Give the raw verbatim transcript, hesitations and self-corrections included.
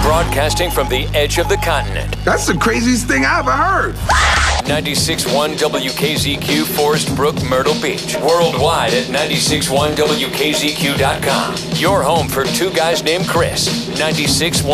Broadcasting from the edge of the continent. That's the craziest thing I ever heard. ninety-six point one W K Z Q, Forest Brook, Myrtle Beach. Worldwide at ninety-six point one W K Z Q dot com. Your home for two guys named Chris. ninety-six point one